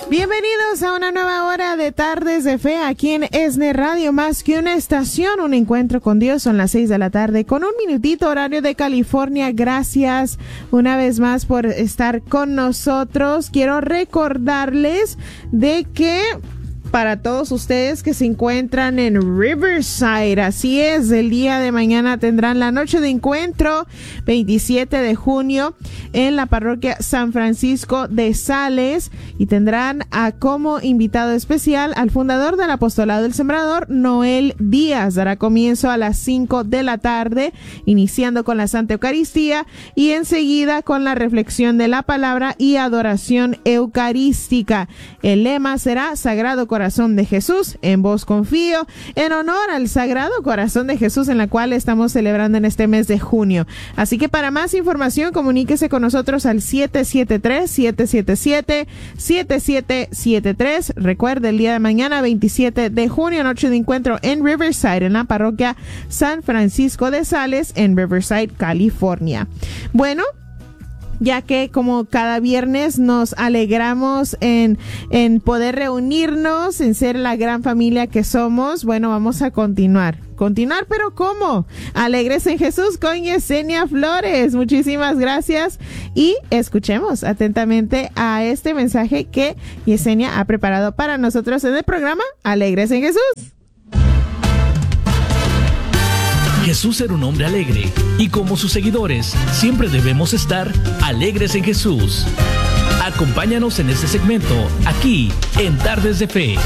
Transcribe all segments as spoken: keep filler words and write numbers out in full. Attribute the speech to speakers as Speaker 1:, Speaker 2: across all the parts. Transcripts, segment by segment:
Speaker 1: Bienvenidos a una nueva hora de Tardes de Fe aquí en ESNE Radio, más que una estación, un encuentro con Dios. Son las seis de la tarde con un minutito horario de California. Gracias una vez más por estar con nosotros. Quiero recordarles de que para todos ustedes que se encuentran en Riverside, así es, el día de mañana tendrán la noche de encuentro, veintisiete de junio, en la parroquia San Francisco de Sales, y tendrán a como invitado especial al fundador del Apostolado del Sembrador, Noel Díaz. Dará comienzo a las cinco de la tarde, iniciando con la Santa Eucaristía y enseguida con la reflexión de la palabra y adoración eucarística. El lema será Sagrado Corazón de Jesús, en vos confío, en honor al Sagrado Corazón de Jesús, en la cual estamos celebrando en este mes de junio. Así que para más información, comuníquese con nosotros al siete siete tres, siete siete siete, siete siete siete tres. Recuerde, el día de mañana, veintisiete de junio, noche de encuentro en Riverside, en la parroquia San Francisco de Sales, en Riverside, California. Bueno, ya que como cada viernes nos alegramos en, en poder reunirnos, en ser la gran familia que somos, bueno, vamos a continuar. Continuar, pero ¿cómo? Alegres en Jesús con Yesenia Flores. Muchísimas gracias y escuchemos atentamente a este mensaje que Yesenia ha preparado para nosotros en el programa Alegres en Jesús.
Speaker 2: Jesús era un hombre alegre, y como sus seguidores, siempre debemos estar alegres en Jesús. Acompáñanos en este segmento, aquí, en Tardes de Fe.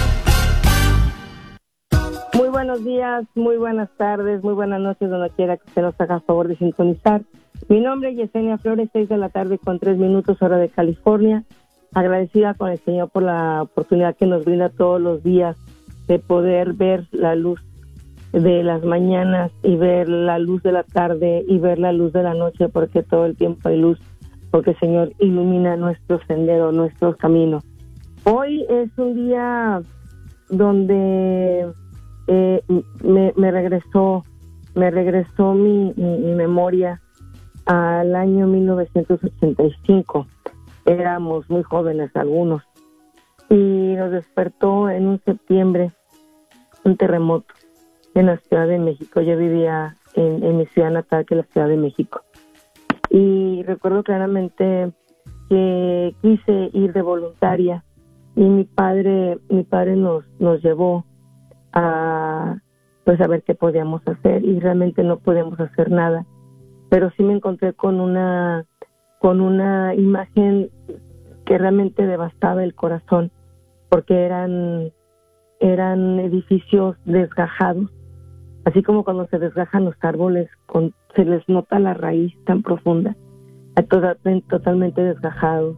Speaker 3: Muy buenos días, muy buenas tardes, muy buenas noches, donde quiera que usted nos haga favor de sintonizar. Mi nombre es Yesenia Flores, seis de la tarde con tres minutos, hora de California. Agradecida con el Señor por la oportunidad que nos brinda todos los días de poder ver la luz de las mañanas y ver la luz de la tarde y ver la luz de la noche, porque todo el tiempo hay luz, porque el Señor ilumina nuestro sendero, nuestros caminos. Hoy es un día donde eh, me, me regresó me regresó mi, mi, mi memoria al año mil novecientos ochenta y cinco. Éramos muy jóvenes algunos, y nos despertó en un septiembre un terremoto en la Ciudad de México. Yo vivía en, en mi ciudad natal, que es la Ciudad de México, y recuerdo claramente que quise ir de voluntaria, y mi padre mi padre nos nos llevó a pues a ver qué podíamos hacer, y realmente no podíamos hacer nada, pero sí me encontré con una con una imagen que realmente devastaba el corazón, porque eran eran edificios desgajados. Así como cuando se desgajan los árboles, con, se les nota la raíz tan profunda, totalmente desgajados.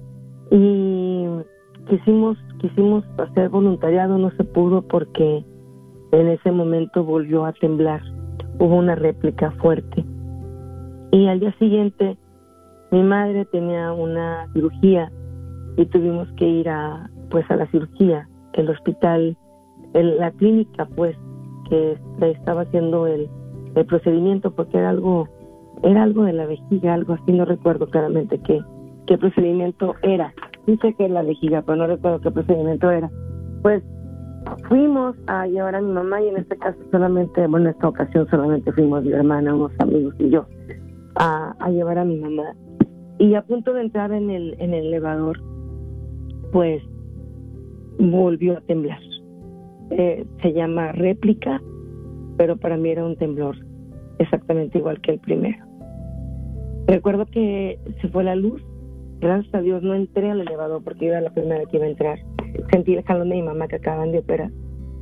Speaker 3: Y quisimos, quisimos hacer voluntariado, no se pudo porque en ese momento volvió a temblar. Hubo una réplica fuerte. Y al día siguiente, mi madre tenía una cirugía y tuvimos que ir a, pues, a la cirugía, el hospital, el, la clínica, pues, que estaba haciendo el, el procedimiento, porque era algo era algo de la vejiga, algo así, no recuerdo claramente qué, qué procedimiento era. Dice que es la vejiga, pero no recuerdo qué procedimiento era. Pues fuimos a llevar a mi mamá, y en este caso solamente, bueno, en esta ocasión solamente fuimos mi hermana, unos amigos y yo, a, a llevar a mi mamá. Y a punto de entrar en el, en el elevador, pues volvió a temblar. Eh, se llama réplica, pero para mí era un temblor exactamente igual que el primero. Recuerdo que se fue la luz, gracias a Dios no entré al elevador porque yo era la primera que iba a entrar. Sentí el jalón de mi mamá que acaban de operar,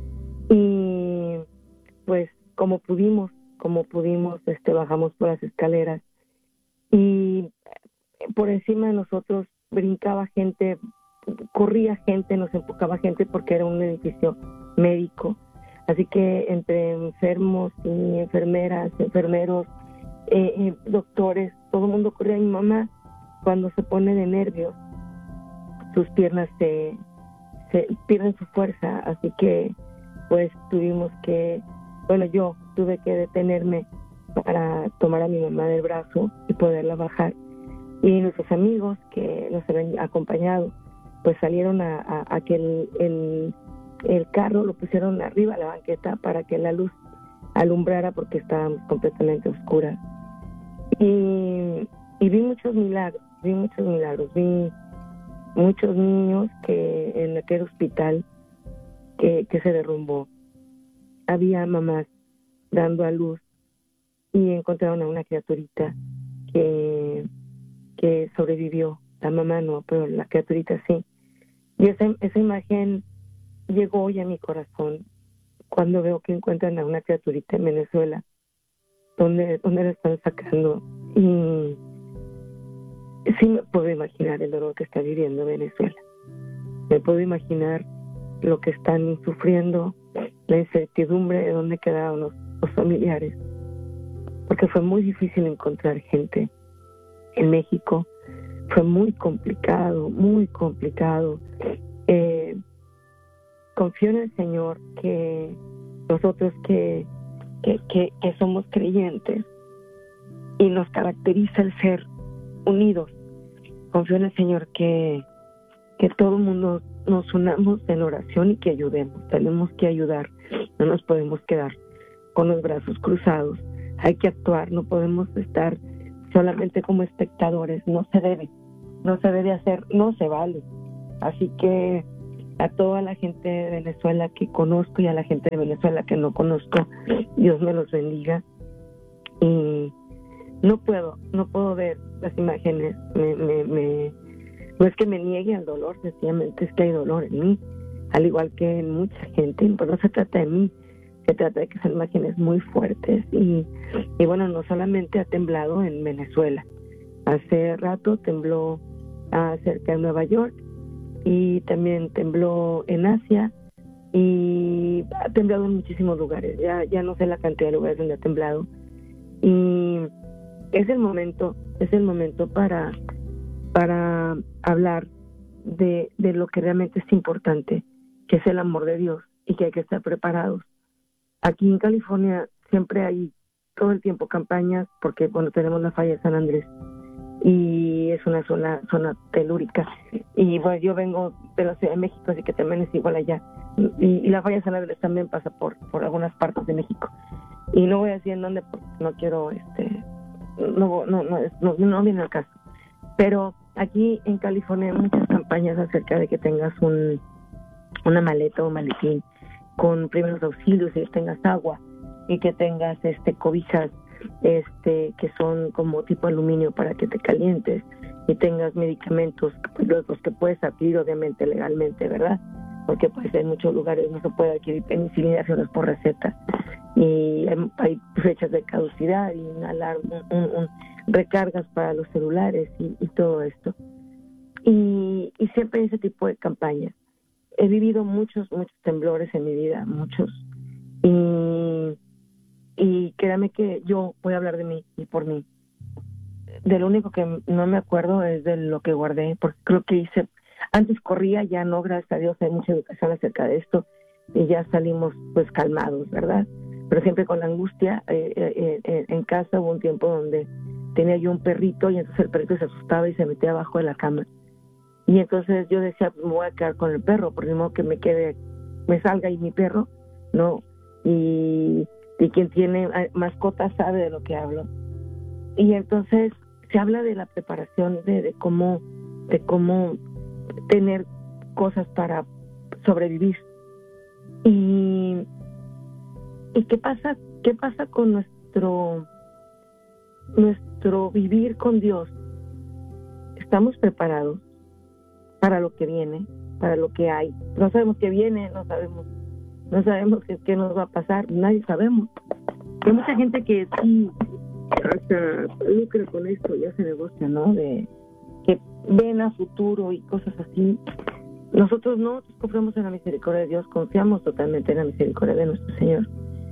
Speaker 3: y pues como pudimos, como pudimos, este, bajamos por las escaleras, y por encima de nosotros brincaba gente, corría gente, nos empujaba gente, porque era un edificio médico. Así que entre enfermos y enfermeras, enfermeros, eh, eh, doctores, todo el mundo corría. Mi mamá, cuando se pone de nervios, sus piernas se, se pierden su fuerza, así que pues tuvimos que, bueno, yo tuve que detenerme para tomar a mi mamá del brazo y poderla bajar. Y nuestros amigos que nos habían acompañado pues salieron a, a, a que el, el, el carro lo pusieron arriba a la banqueta para que la luz alumbrara porque estábamos completamente oscuras. Y, y vi muchos milagros, vi muchos milagros, vi muchos niños que en aquel hospital que, que se derrumbó. Había mamás dando a luz y encontraron a una criaturita que, que sobrevivió. La mamá no, pero la criaturita sí. Y esa, esa imagen llegó hoy a mi corazón cuando veo que encuentran a una criaturita en Venezuela, donde, donde la están sacando. Y sí me puedo imaginar el dolor que está viviendo Venezuela. Me puedo imaginar lo que están sufriendo, la incertidumbre de dónde quedaron los, los familiares. Porque fue muy difícil encontrar gente en México. Fue muy complicado, muy complicado. Eh, confío en el Señor que nosotros que, que, que, que somos creyentes y nos caracteriza el ser unidos. Confío en el Señor que, que todo el mundo nos unamos en oración y que ayudemos. Tenemos que ayudar, no nos podemos quedar con los brazos cruzados. Hay que actuar, no podemos estar solamente como espectadores, no se debe, no se debe hacer, no se vale. Así que a toda la gente de Venezuela que conozco y a la gente de Venezuela que no conozco, Dios me los bendiga. Y no puedo, no puedo ver las imágenes, me, me, me, no es que me niegue al dolor, sencillamente es que hay dolor en mí, al igual que en mucha gente, pero no se trata de mí, se trata de que son imágenes muy fuertes y, y bueno, no solamente ha temblado en Venezuela, hace rato tembló ah, cerca de Nueva York y también tembló en Asia y ha temblado en muchísimos lugares, ya, ya no sé la cantidad de lugares donde ha temblado y es el momento, es el momento para, para hablar de, de lo que realmente es importante, que es el amor de Dios y que hay que estar preparados. Aquí en California siempre hay todo el tiempo campañas porque bueno tenemos la falla de San Andrés y es una zona, zona telúrica y bueno yo vengo de la Ciudad de México así que también es igual allá y, y la falla de San Andrés también pasa por, por algunas partes de México y no voy a decir en dónde porque no quiero este no no no, no, no viene al caso, pero aquí en California hay muchas campañas acerca de que tengas un una maleta o un maletín con primeros auxilios y que tengas agua y que tengas este cobijas este que son como tipo aluminio para que te calientes y tengas medicamentos pues, los, los que puedes adquirir obviamente legalmente, ¿verdad? Porque pues en muchos lugares no se puede adquirir penicilina sino es por receta y hay, hay fechas de caducidad y un alarma, un, un, recargas para los celulares y, y todo esto y, y siempre hay ese tipo de campañas. He vivido muchos, muchos temblores en mi vida, muchos. Y, y créame que yo voy a hablar de mí y por mí. De lo único que no me acuerdo es de lo que guardé, porque creo que hice, antes corría, ya no, gracias a Dios, hay mucha educación acerca de esto, y ya salimos pues calmados, ¿verdad? Pero siempre con la angustia, eh, eh, eh, en casa hubo un tiempo donde tenía yo un perrito, y entonces el perrito se asustaba y se metía abajo de la cama. Y entonces yo decía, me voy a quedar con el perro, por modo que me quede, me salga y mi perro, no. Y, y quien tiene mascotas sabe de lo que hablo. Y entonces se habla de la preparación, de, de cómo, de cómo tener cosas para sobrevivir. Y, y qué pasa, qué pasa con nuestro, nuestro vivir con Dios. ¿Estamos preparados para lo que viene, para lo que hay? No sabemos qué viene, no sabemos, no sabemos qué, qué nos va a pasar, nadie sabemos. Hay mucha gente que sí hasta lucra con esto y hace negocio, ¿no? De que ven a futuro y cosas así. Nosotros no, nosotros confiamos en la misericordia de Dios, confiamos totalmente en la misericordia de nuestro Señor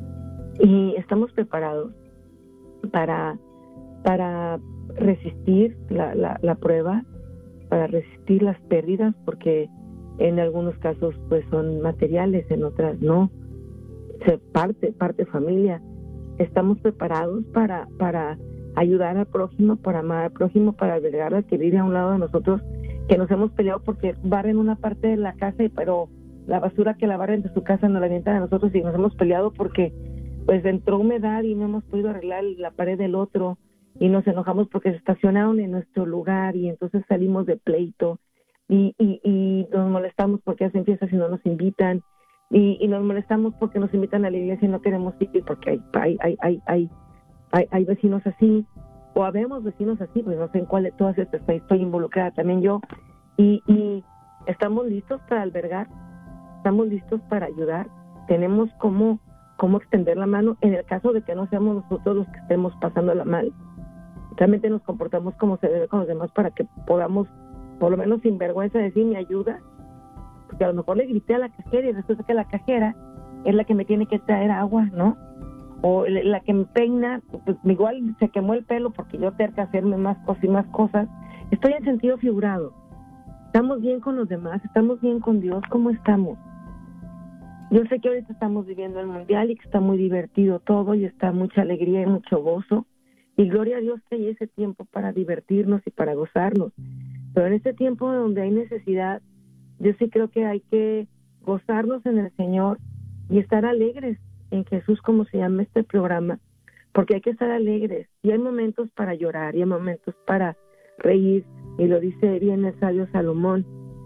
Speaker 3: y estamos preparados para para resistir la, la, la prueba, para resistir las pérdidas, porque en algunos casos pues son materiales, en otras no, se parte, parte familia. Estamos preparados para, para ayudar al prójimo, para amar al prójimo, para albergar al que vive a un lado de nosotros que nos hemos peleado porque barren una parte de la casa, pero la basura que la barren de su casa nos la avientan a nosotros, y nos hemos peleado porque pues entró humedad y no hemos podido arreglar la pared del otro, y nos enojamos porque se estacionaron en nuestro lugar, y entonces salimos de pleito, y, y, y nos molestamos porque hacen fiestas y no nos invitan, y, y nos molestamos porque nos invitan a la iglesia y no queremos ir porque hay hay hay hay hay, hay, hay vecinos así, o habemos vecinos así, pues no sé en cuál de todas estas estoy, estoy involucrada también yo, y, y estamos listos para albergar, estamos listos para ayudar, tenemos cómo, cómo extender la mano en el caso de que no seamos nosotros los que estemos pasándola mal. Realmente nos comportamos como se debe con los demás para que podamos, por lo menos sin vergüenza, decir mi ayuda, porque a lo mejor le grité a la cajera y resulta que la cajera es la que me tiene que traer agua, ¿no? O la que me peina, pues igual se quemó el pelo porque yo tengo que hacerme más cosas y más cosas. Estoy en sentido figurado. Estamos bien con los demás, estamos bien con Dios. ¿Cómo estamos? Yo sé que ahorita estamos viviendo el mundial y que está muy divertido todo y está mucha alegría y mucho gozo. Y gloria a Dios que hay ese tiempo para divertirnos y para gozarnos. Pero en este tiempo donde hay necesidad, yo sí creo que hay que gozarnos en el Señor y estar alegres en Jesús, como se llama este programa, porque hay que estar alegres, y hay momentos para llorar, y hay momentos para reír, y lo dice bien el sabio Salomón,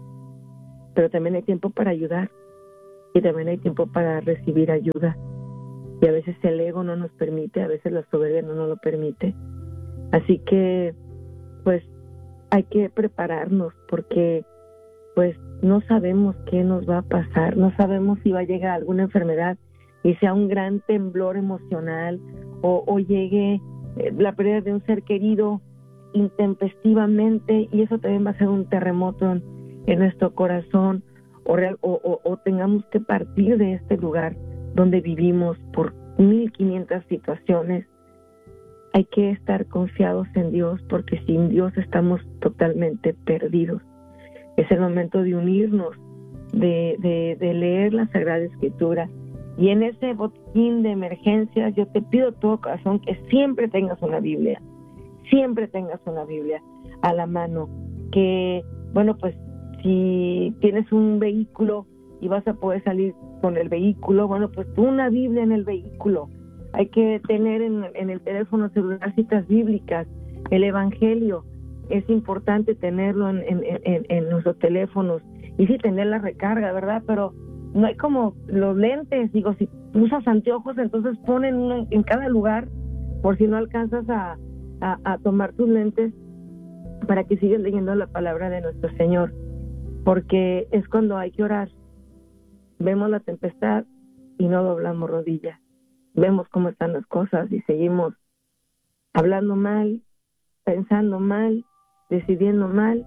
Speaker 3: pero también hay tiempo para ayudar, y también hay tiempo para recibir ayuda, y a veces el ego no nos permite, a veces la soberbia no nos lo permite, así que pues hay que prepararnos, porque pues no sabemos qué nos va a pasar, no sabemos si va a llegar alguna enfermedad y sea un gran temblor emocional, o, o llegue eh, la pérdida de un ser querido intempestivamente, y eso también va a ser un terremoto en, en nuestro corazón, o, real, o, o, o tengamos que partir de este lugar donde vivimos por mil quinientas situaciones. Hay que estar confiados en Dios, porque sin Dios estamos totalmente perdidos. Es el momento de unirnos, de, de, de leer la Sagrada Escritura. Y en ese botiquín de emergencias, yo te pido de todo corazón que siempre tengas una Biblia, siempre tengas una Biblia a la mano, que, bueno, pues si tienes un vehículo y vas a poder salir con el vehículo, bueno, pues una Biblia en el vehículo. Hay que tener en, en el teléfono celular citas bíblicas, el Evangelio, es importante tenerlo en, en, en, en nuestros teléfonos, y sí tener la recarga, ¿verdad? Pero no hay como los lentes, digo, si usas anteojos, entonces ponen uno en cada lugar, por si no alcanzas a, a, a tomar tus lentes, para que sigas leyendo la palabra de nuestro Señor, porque es cuando hay que orar. Vemos la tempestad y no doblamos rodillas, vemos cómo están las cosas y seguimos hablando mal, pensando mal, decidiendo mal.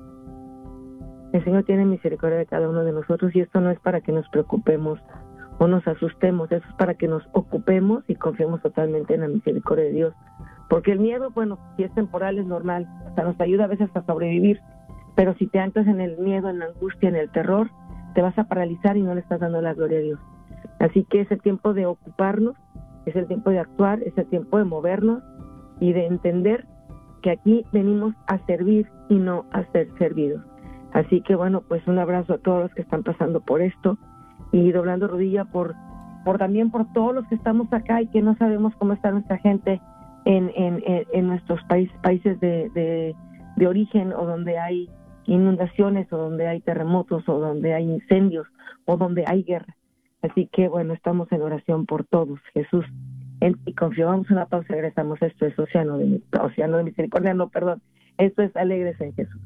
Speaker 3: El Señor tiene misericordia de cada uno de nosotros, y esto no es para que nos preocupemos o nos asustemos, eso es para que nos ocupemos y confiemos totalmente en la misericordia de Dios, porque el miedo, bueno, si es temporal es normal, hasta nos ayuda a veces a sobrevivir, pero si te anclas en el miedo, en la angustia, en el terror, te vas a paralizar y no le estás dando la gloria a Dios. Así que es el tiempo de ocuparnos, es el tiempo de actuar, es el tiempo de movernos y de entender que aquí venimos a servir y no a ser servidos. Así que bueno, pues un abrazo a todos los que están pasando por esto, y doblando rodilla por, por también por todos los que estamos acá y que no sabemos cómo está nuestra gente en, en, en, en nuestros países, países de, de, de origen, o donde hay inundaciones, o donde hay terremotos, o donde hay incendios, o donde hay guerra. Así que bueno, estamos en oración por todos, Jesús. En ti confío. Vamos a una pausa y regresamos. Esto es Océano de, Océano de Misericordia, no, perdón. Esto es Alegres en Jesús.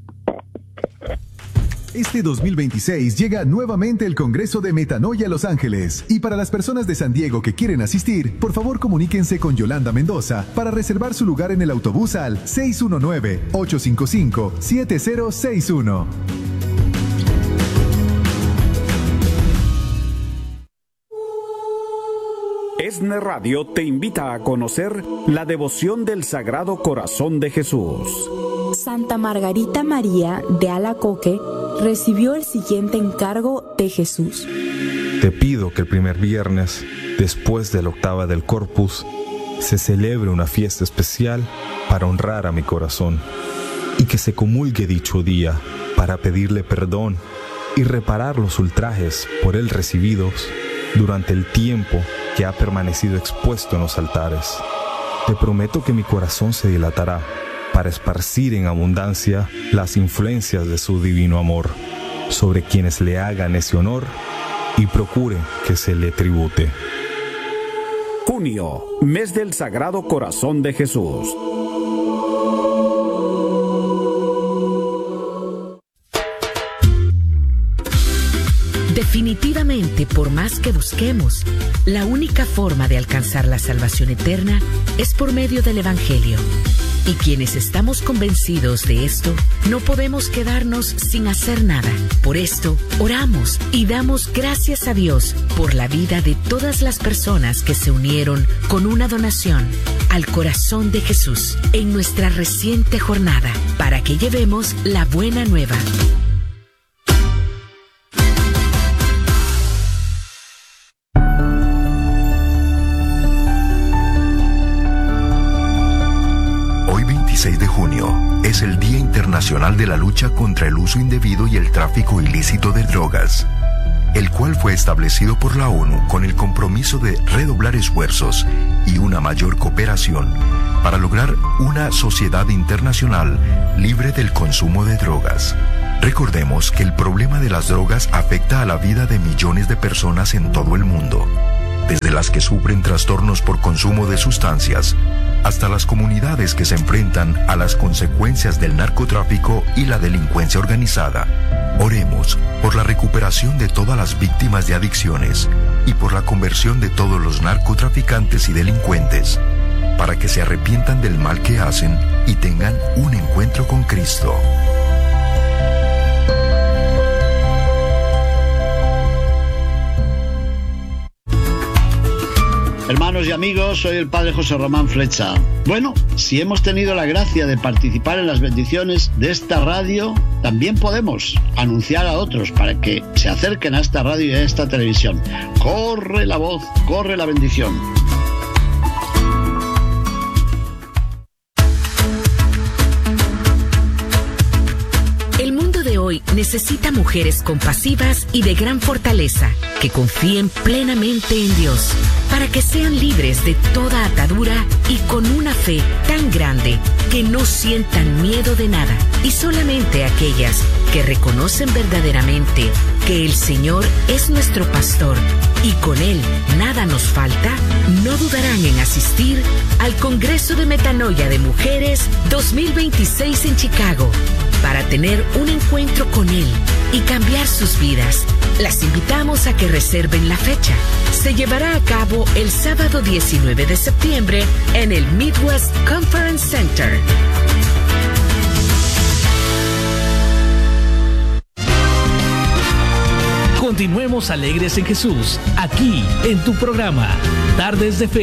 Speaker 4: Este dos mil veintiséis llega nuevamente el Congreso de Metanoia Los Ángeles, y para las personas de San Diego que quieren asistir, por favor comuníquense con Yolanda Mendoza para reservar su lugar en el autobús al seis uno nueve, ocho cinco cinco, siete cero seis uno.
Speaker 5: ESNE Radio te invita a conocer la devoción del Sagrado Corazón de Jesús.
Speaker 6: Santa Margarita María de Alacoque recibió el siguiente encargo de Jesús.
Speaker 7: Te pido que el primer viernes, después de la octava del Corpus, se celebre una fiesta especial para honrar a mi corazón. y que se comulgue dicho día para pedirle perdón y reparar los ultrajes por él recibidos durante el tiempo que ha permanecido expuesto en los altares. Te prometo que mi corazón se dilatará para esparcir en abundancia las influencias de su divino amor sobre quienes le hagan ese honor y procure que se le tribute.
Speaker 5: Junio, mes del Sagrado Corazón de Jesús.
Speaker 8: Definitivamente, por más que busquemos, la única forma de alcanzar la salvación eterna es por medio del Evangelio. Y quienes estamos convencidos de esto, no podemos quedarnos sin hacer nada. Por esto, oramos y damos gracias a Dios por la vida de todas las personas que se unieron con una donación al corazón de Jesús en nuestra reciente jornada, para que llevemos la buena nueva.
Speaker 9: seis de junio es el Día Internacional de la Lucha contra el Uso Indebido y el Tráfico Ilícito de Drogas, el cual fue establecido por la ONU con el compromiso de redoblar esfuerzos y una mayor cooperación para lograr una sociedad internacional libre del consumo de drogas. Recordemos que el problema de las drogas afecta a la vida de millones de personas en todo el mundo, desde las que sufren trastornos por consumo de sustancias hasta las comunidades que se enfrentan a las consecuencias del narcotráfico y la delincuencia organizada. Oremos por la recuperación de todas las víctimas de adicciones y por la conversión de todos los narcotraficantes y delincuentes, para que se arrepientan del mal que hacen y tengan un encuentro con Cristo.
Speaker 10: Hermanos y amigos, soy el Padre José Román Flecha. Bueno, si hemos tenido la gracia de participar en las bendiciones de esta radio, también podemos anunciar a otros para que se acerquen a esta radio y a esta televisión. Corre la voz, corre la bendición.
Speaker 8: El mundo de hoy necesita mujeres compasivas y de gran fortaleza, que confíen plenamente en Dios, para que sean libres de toda atadura y con una fe tan grande que no sientan miedo de nada. Y solamente aquellas que reconocen verdaderamente que el Señor es nuestro pastor y con Él nada nos falta, no dudarán en asistir al Congreso de Metanoia de Mujeres dos mil veintiséis en Chicago, para tener un encuentro con Él y cambiar sus vidas. Las invitamos a que reserven la fecha. Se llevará a cabo el sábado diecinueve de septiembre en el Midwest Conference Center.
Speaker 2: Continuemos alegres en Jesús, aquí en tu programa Tardes de Fe.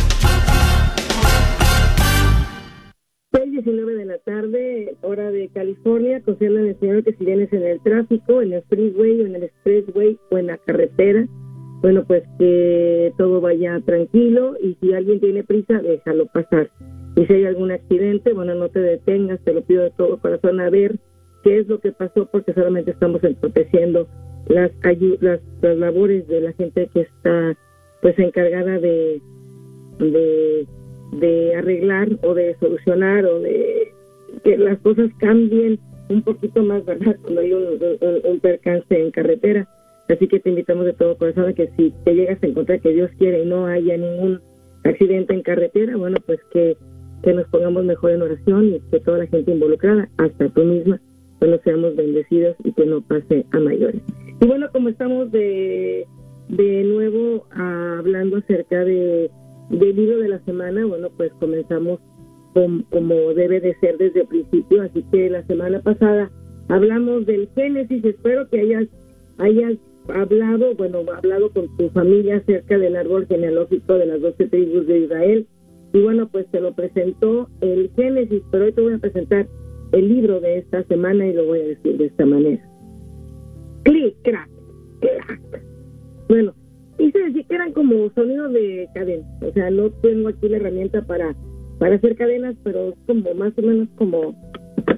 Speaker 3: seis diecinueve de la tarde, hora de California. Concierto en el Señor que si vienes en el tráfico, en el freeway o en el expressway o en la carretera, bueno, pues que todo vaya tranquilo, y si alguien tiene prisa, déjalo pasar. Y si hay algún accidente, bueno, no te detengas, te lo pido de todo corazón, a ver qué es lo que pasó, porque solamente estamos entorpeciendo las, las, las labores de la gente que está pues encargada de de de arreglar o de solucionar o de que las cosas cambien un poquito más, ¿verdad? Cuando hay un, un, un percance en carretera. Así que te invitamos de todo corazón a que si te llegas a encontrar, que Dios quiere y no haya ningún accidente en carretera, bueno, pues que, que nos pongamos mejor en oración y que toda la gente involucrada, hasta tú misma, bueno, seamos bendecidos y que no pase a mayores. Y bueno, como estamos de, de nuevo ah, hablando acerca de del libro de la semana, bueno, pues comenzamos con, como debe de ser desde el principio. Así que la semana pasada hablamos del Génesis. Espero que hayas hayas hablado, bueno, hablado con tu familia acerca del árbol genealógico de las doce tribus de Israel. Y bueno, pues te lo presentó el Génesis, pero hoy te voy a presentar el libro de esta semana y lo voy a decir de esta manera. Clic, crack, clac. Bueno, hice decir que eran como sonidos de cadena. O sea, no tengo aquí la herramienta para, para hacer cadenas, pero es como más o menos como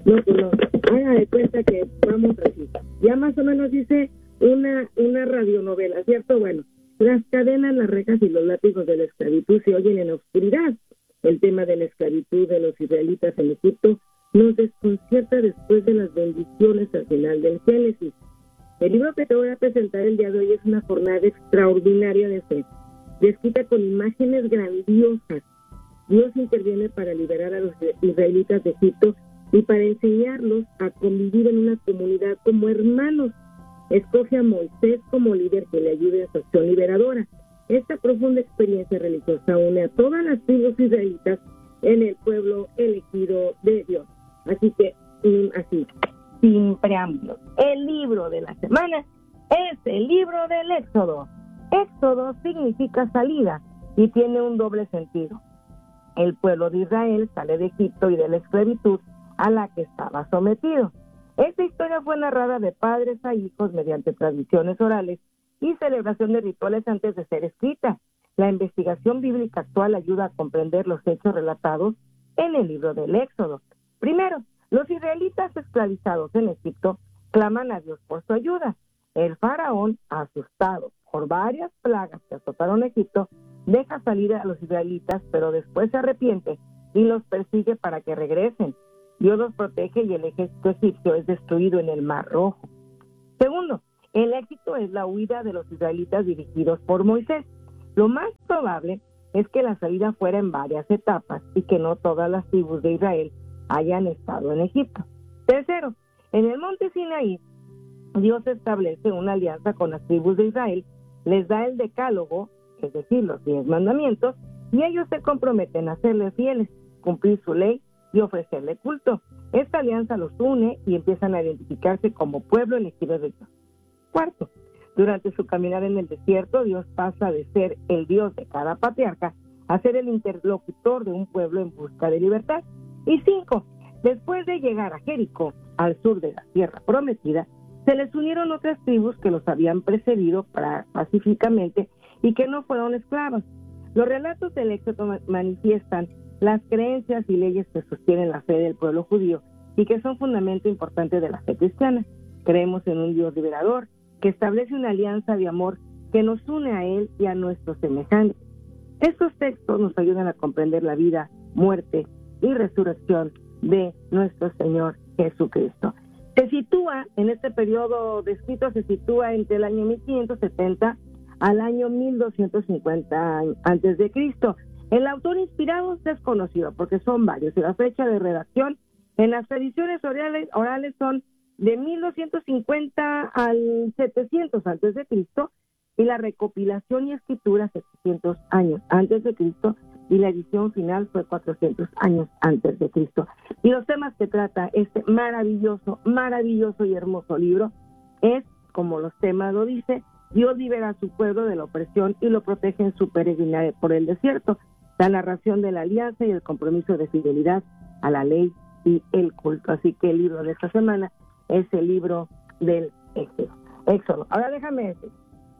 Speaker 3: No, pues no, haga de cuenta que vamos así. Ya más o menos dice una, una radionovela, ¿cierto? Bueno, las cadenas, las rejas y los látigos de la esclavitud se oyen en la oscuridad. El tema de la esclavitud de los israelitas en Egipto nos desconcierta después de las bendiciones al final del Génesis. El libro que te voy a presentar el día de hoy es una jornada extraordinaria de fe, descrita con imágenes grandiosas. Dios interviene para liberar a los israelitas de Egipto y para enseñarlos a convivir en una comunidad como hermanos. Escoge a Moisés como líder que le ayude en su acción liberadora. Esta profunda experiencia religiosa une a todas las tribus israelitas en el pueblo elegido de Dios. Así que, así, sin preámbulos, el libro de la semana es el libro del Éxodo. Éxodo significa salida y tiene un doble sentido. El pueblo de Israel sale de Egipto y de la esclavitud a la que estaba sometido. Esta historia fue narrada de padres a hijos mediante tradiciones orales y celebración de rituales antes de ser escrita. La investigación bíblica actual ayuda a comprender los hechos relatados en el libro del Éxodo. Primero, los israelitas esclavizados en Egipto claman a Dios por su ayuda. El faraón, asustado por varias plagas que azotaron Egipto, deja salir a los israelitas, pero después se arrepiente y los persigue para que regresen. Dios los protege y el ejército egipcio es destruido en el Mar Rojo. Segundo, el éxito es la huida de los israelitas dirigidos por Moisés. Lo más probable es que la salida fuera en varias etapas y que no todas las tribus de Israel hayan estado en Egipto. Tercero, en el monte Sinaí, Dios establece una alianza con las tribus de Israel, les da el decálogo, es decir, los diez mandamientos, y ellos se comprometen a serle fieles, cumplir su ley y ofrecerle culto. Esta alianza los une y empiezan a identificarse como pueblo elegido de Dios. Cuarto, durante su caminar en el desierto, Dios pasa de ser el Dios de cada patriarca a ser el interlocutor de un pueblo en busca de libertad. Y cinco, después de llegar a Jericó, al sur de la tierra prometida, se les unieron otras tribus que los habían precedido para, pacíficamente y que no fueron esclavas. Los relatos del Éxodo manifiestan las creencias y leyes que sostienen la fe del pueblo judío y que son fundamento importante de la fe cristiana. Creemos en un Dios liberador que establece una alianza de amor que nos une a Él y a nuestros semejantes. Estos textos nos ayudan a comprender la vida, muerte y resurrección de nuestro Señor Jesucristo. Se sitúa, en este periodo descrito, se sitúa entre el año mil quinientos setenta al año mil doscientos cincuenta antes de Cristo. El autor inspirado es desconocido porque son varios y la fecha de redacción en las tradiciones orales, orales son de mil doscientos cincuenta al setecientos antes de Cristo y la recopilación y escritura setecientos años antes de Cristo y la edición final fue cuatrocientos años antes de Cristo. Y los temas que trata este maravilloso, maravilloso y hermoso libro es, como los temas lo dice, Dios libera a su pueblo de la opresión y lo protege en su peregrinaje por el desierto. La narración de la alianza y el compromiso de fidelidad a la ley y el culto. Así que el libro de esta semana es el libro del Éxodo. Éxodo. Ahora déjame decir,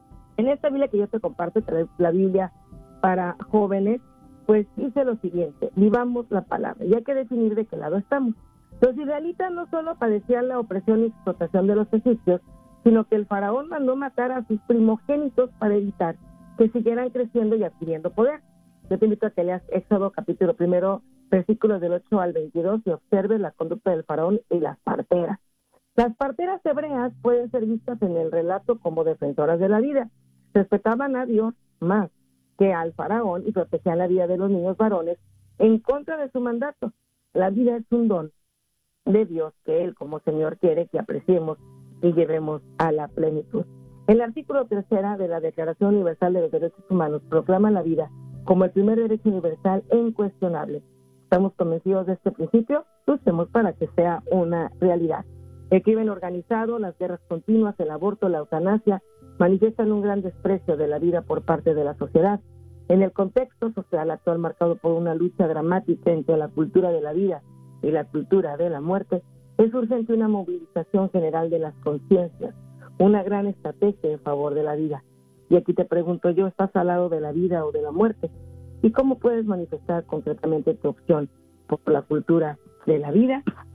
Speaker 3: en esta Biblia que yo te comparto, la Biblia para jóvenes, pues dice lo siguiente: vivamos la palabra. Y hay que definir de qué lado estamos. Los israelitas no solo padecían la opresión y explotación de los egipcios, sino que el faraón mandó matar a sus primogénitos para evitar que siguieran creciendo y adquiriendo poder. Yo te invito a que leas Éxodo capítulo primero, versículos del ocho al veintidós y observes la conducta del faraón y las parteras. Las parteras hebreas pueden ser vistas en el relato como defensoras de la vida. Respetaban a Dios más que al faraón y protegían la vida de los niños varones en contra de su mandato. La vida es un don de Dios que Él como Señor quiere que apreciemos y llevemos a la plenitud. El artículo tercera de la Declaración Universal de los Derechos Humanos proclama la vida como el primer derecho universal e incuestionable. Estamos convencidos de este principio, luchemos para que sea una realidad. El crimen organizado, las guerras continuas, el aborto, la eutanasia, manifiestan un gran desprecio de la vida por parte de la sociedad. En el contexto social actual marcado por una lucha dramática entre la cultura de la vida y la cultura de la muerte, es urgente una movilización general de las conciencias, una gran estrategia en favor de la vida. Y aquí te pregunto yo, ¿estás al lado de la vida o de la muerte? ¿Y cómo puedes manifestar concretamente tu opción por la cultura de la vida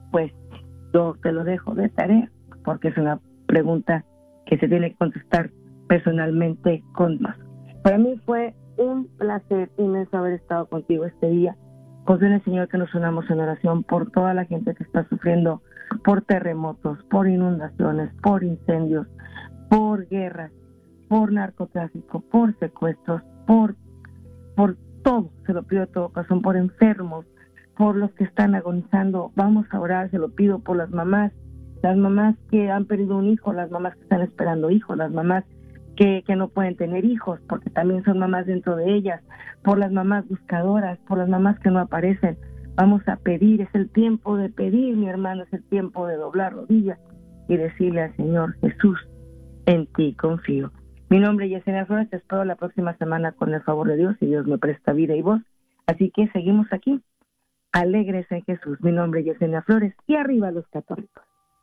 Speaker 3: pues yo te lo dejo de tarea, porque es una pregunta que se tiene que contestar personalmente con más. Para mí fue un placer inmenso haber estado contigo este día. Confío en el Señor que nos unamos en oración por toda la gente que está sufriendo por terremotos, por inundaciones, por incendios, por guerras, por narcotráfico, por secuestros, por, por todo. Se lo pido de todo corazón, por enfermos, por los que están agonizando. Vamos a orar, se lo pido por las mamás, las mamás que han perdido un hijo, las mamás que están esperando hijos, las mamás que, que no pueden tener hijos, porque también son mamás dentro de ellas, por las mamás buscadoras, por las mamás que no aparecen. Vamos a pedir, es el tiempo de pedir, mi hermano, es el tiempo de doblar rodillas y decirle al Señor: Jesús, en ti confío. Mi nombre es Yesenia Flores, te espero la próxima semana con el favor de Dios, y Dios me presta vida y voz. Así que seguimos aquí, alegres en Jesús. Mi nombre es Yesenia Flores, y arriba los católicos.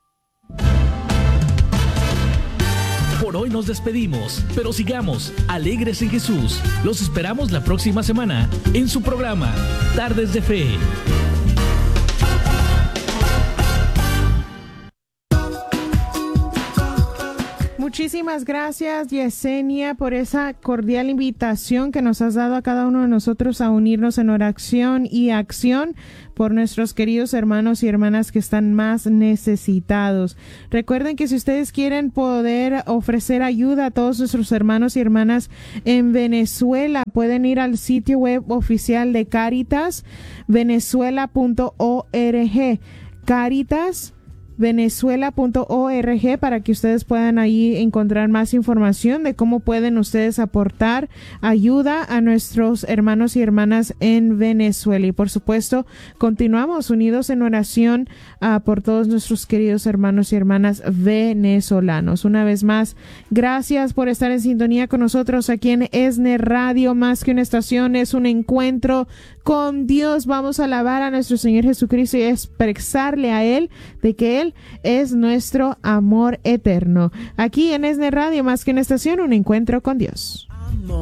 Speaker 2: Por hoy nos despedimos, pero sigamos alegres en Jesús. Los esperamos la próxima semana en su programa Tardes de Fe.
Speaker 1: Muchísimas gracias, Yesenia, por esa cordial invitación que nos has dado a cada uno de nosotros a unirnos en oración y acción por nuestros queridos hermanos y hermanas que están más necesitados. Recuerden que si ustedes quieren poder ofrecer ayuda a todos nuestros hermanos y hermanas en Venezuela, pueden ir al sitio web oficial de Cáritas, venezuela punto org. Cáritas venezuela punto org, para que ustedes puedan ahí encontrar más información de cómo pueden ustedes aportar ayuda a nuestros hermanos y hermanas en Venezuela. Y por supuesto, continuamos unidos en oración uh, por todos nuestros queridos hermanos y hermanas venezolanos. Una vez más, gracias por estar en sintonía con nosotros aquí en ESNE Radio. Más que una estación, es un encuentro con Dios. Vamos a alabar a nuestro Señor Jesucristo y expresarle a Él de que Él es nuestro amor eterno. Aquí en ESNE Radio, más que una estación, un encuentro con Dios.